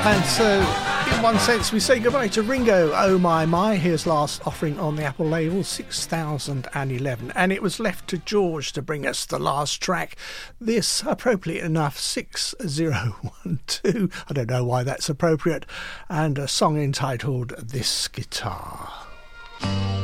And so, in one sense, we say goodbye to Ringo. Oh my, his last offering on the Apple label, 6011. And it was left to George to bring us the last track. This, appropriate enough, 6012. I don't know why that's appropriate. And a song entitled This Guitar.